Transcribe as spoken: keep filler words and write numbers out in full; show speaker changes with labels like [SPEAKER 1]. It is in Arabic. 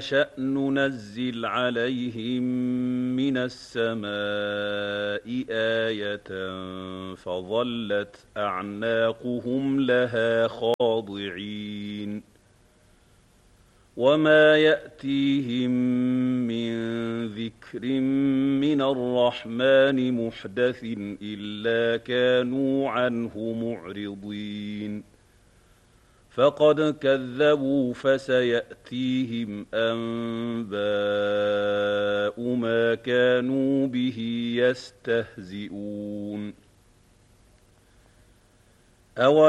[SPEAKER 1] نَشَأْ نُنَزِّلْ عَلَيْهِم مِّنَ السَّمَاءِ آيَةً فَظَلَّتْ أَعْنَاقُهُمْ لَهَا خَاضِعِينَ وَمَا يَأْتِيهِم مِّن ذِكْرٍ مِّنَ الرَّحْمَٰنِ مُحْدَثٍ إِلَّا كَانُوا عَنْهُ مُعْرِضِينَ فَقَدْ كَذَّبُوا فَسَيَأْتِيهِمْ أَنبَاءُ مَا كَانُوا بِهِ يَسْتَهْزِئُونَ